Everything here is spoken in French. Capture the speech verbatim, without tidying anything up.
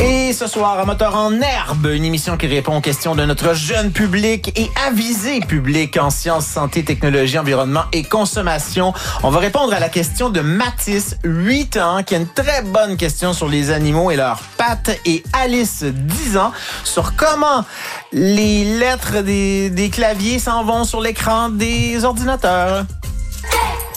Et ce soir, à Moteur en herbe, une émission qui répond aux questions de notre jeune public et avisé public en sciences, santé, technologie, environnement et consommation. On va répondre à la question de Mathis, huit ans, qui a une très bonne question sur les animaux et leurs pattes, et Alice, dix ans, sur comment les lettres des, des claviers s'en vont sur l'écran des ordinateurs.